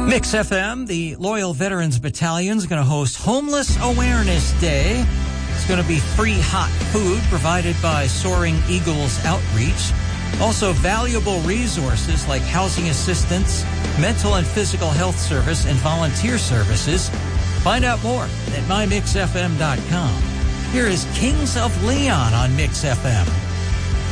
Mix FM, the Loyal Veterans Battalion, is going to host Homeless Awareness Day. It's going to be free hot food provided by Soaring Eagles Outreach. Also valuable resources like housing assistance, mental and physical health service, and volunteer services. Find out more at mymixfm.com. Here is Kings of Leon on Mix FM.